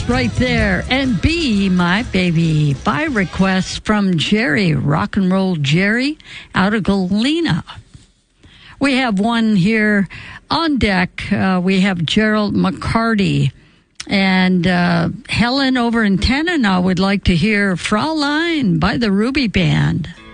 right there. And Be My Baby by request from Jerry, Rock and Roll Jerry out of Galena. We have one here on deck. We have Gerald McCarty. And Helen over in Tanana would like to hear Fraulein by the Ruby Band.